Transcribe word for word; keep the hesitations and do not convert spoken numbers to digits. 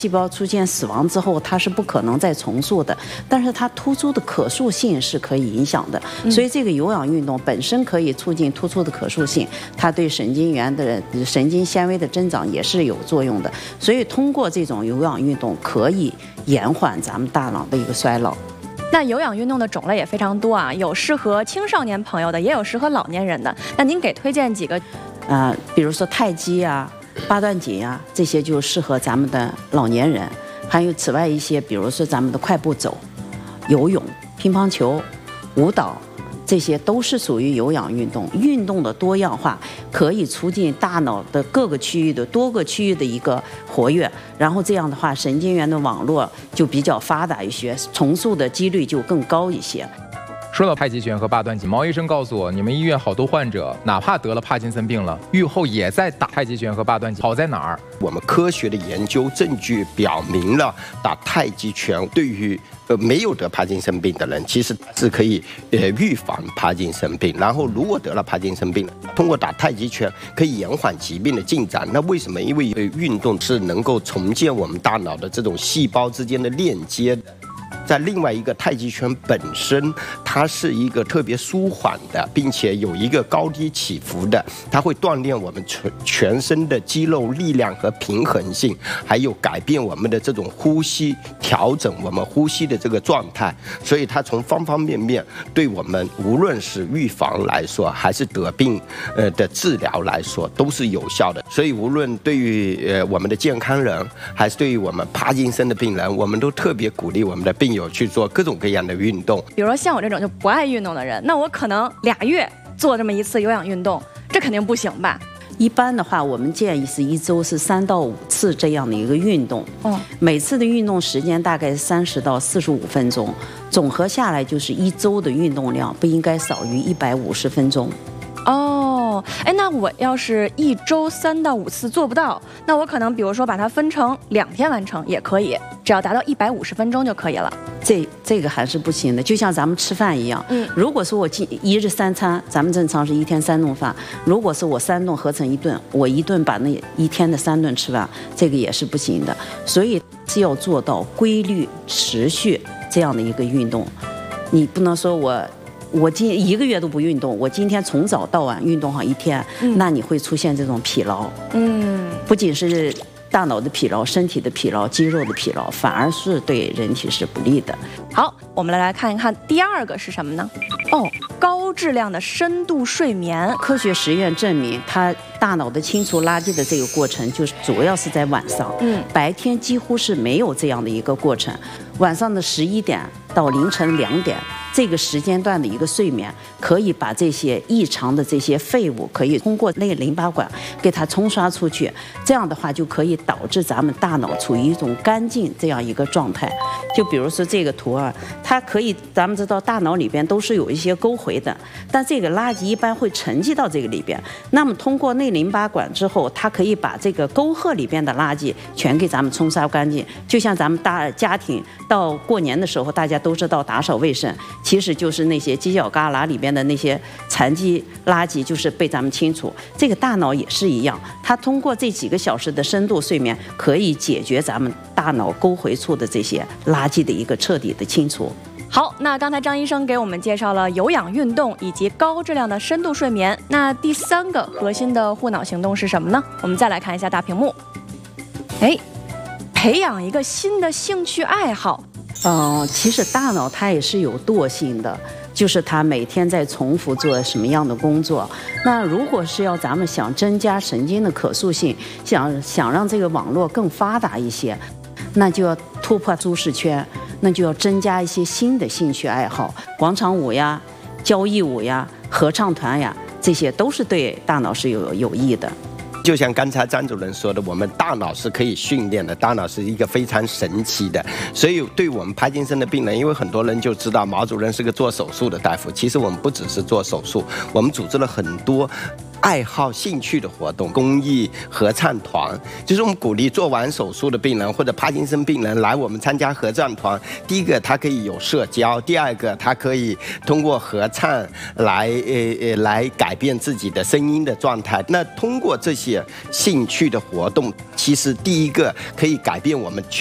细胞出现死亡之后，它是不可能再重塑的，但是它突出的可塑性是可以影响的。所以这个有氧运动本身可以促进突出的可塑性，它对神经元的神经纤维的增长也是有作用的。所以通过这种有氧运动，可以延缓咱们大脑的一个衰老。 那有氧运动的种类也非常多啊，有适合青少年朋友的，也有适合老年人的。那您给推荐几个？ 啊、呃，比如说太极啊。八段锦啊，这些就适合咱们的老年人。还有此外一些，比如说咱们的快步走、游泳、乒乓球、舞蹈，这些都是属于有氧运动。运动的多样化可以促进大脑的各个区域的多个区域的一个活跃，然后这样的话，神经元的网络就比较发达一些，重塑的几率就更高一些。 说到太极拳和八段锦，毛医生告诉我，你们医院好多患者，哪怕得了帕金森病了，愈后也在打太极拳和八段锦，好在哪儿？ 我们科学的研究证据表明了，打太极拳对于呃没有得帕金森病的人，其实是可以呃预防帕金森病。然后如果得了帕金森病，通过打太极拳可以延缓疾病的进展。那为什么？因为运动是能够重建我们大脑的这种细胞之间的链接的。在另外一个，太极拳本身它是一个特别舒缓的，并且有一个高低起伏的，它会锻炼我们全全身的肌肉力量和平衡性，还有改变我们的这种呼吸，调整我们呼吸的这个状态。所以它从方方面面对我们无论是预防来说，还是得病呃的治疗来说，都是有效的。所以无论对于呃我们的健康人，还是对于我们帕金森的病人，我们都特别鼓励我们的病友去做各种各样的运动。 比如说像我这种就不爱运动的人，那我可能俩月做这么一次有氧运动，这肯定不行吧？ 一般的话，我们建议是一周是三到五次这样的一个运动。 哦， 每次的运动时间大概三十到四十五分钟，总和下来就是一周的运动量不应该少于一百五十分钟。 哦，哎，那我要是一周三到五次做不到，那我可能比如说把它分成两天完成也可以，只要达到一百五十分钟就可以了。 这这个还是不行的，就像咱们吃饭一样。 嗯， 如果说我今一日三餐，咱们正常是一天三顿饭，如果是我三顿合成一顿，我一顿把那一天的三顿吃完，这个也是不行的。所以是要做到规律、持续这样的一个运动，你不能说我。我今一个月都不运动，我今天从早到晚运动好一天，嗯、那你会出现这种疲劳。 嗯，不仅是大脑的疲劳、身体的疲劳、肌肉的疲劳，反而是对人体是不利的。 好，我们来来看一看第二个是什么呢？哦，高质量的深度睡眠。 科学实验证明，它大脑的清除垃圾的这个过程，就是主要是在晚上。 嗯， 白天几乎是没有这样的一个过程。晚上的十一点到凌晨两点。这个时间段的一个睡眠，可以把这些异常的这些废物，可以通过内淋巴管给它冲刷出去。这样的话，就可以导致咱们大脑处于一种干净这样一个状态。就比如说这个图啊，它可以，咱们知道大脑里边都是有一些沟回的，但这个垃圾一般会沉积到这个里边。那么通过内淋巴管之后，它可以把这个沟壑里边的垃圾全给咱们冲刷干净。就像咱们大家庭到过年的时候，大家都知道打扫卫生。其实就是那些犄角旮旯里边的那些残疾垃圾，就是被咱们清除。这个大脑也是一样，它通过这几个小时的深度睡眠，可以解决咱们大脑沟回处的这些垃圾的一个彻底的清除。 好，那刚才张医生给我们介绍了有氧运动以及高质量的深度睡眠。那第三个核心的护脑行动是什么呢？我们再来看一下大屏幕。哎，培养一个新的兴趣爱好。 嗯、呃，其实大脑它也是有惰性的，就是它每天在重复做什么样的工作。那如果是要咱们想增加神经的可塑性，想想让这个网络更发达一些，那就要突破舒适圈，那就要增加一些新的兴趣爱好，广场舞呀、交谊舞呀、合唱团呀，这些都是对大脑是有有益的。 就像刚才张主任说的，我们大脑是可以训练的，大脑是一个非常神奇的。所以对我们帕金森的病人，因为很多人就知道毛主任是个做手术的大夫，其实我们不只是做手术，我们组织了很多爱好、兴趣的活动，公益合唱团，就是我们鼓励做完手术的病人或者帕金森病人来我们参加合唱团。第一个，他可以有社交；第二个，他可以通过合唱来呃呃来改变自己的声音的状态。那通过这些兴趣的活动，其实第一个可以改变我们